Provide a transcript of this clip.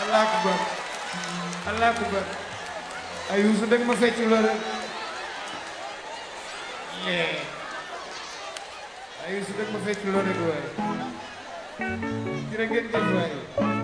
Allah akbar Allah akbar ay Youssou dëgg ma fecc loolu rek ay Youssou dëgg ma fecc loolu rek waay jërë ngeen jëf waay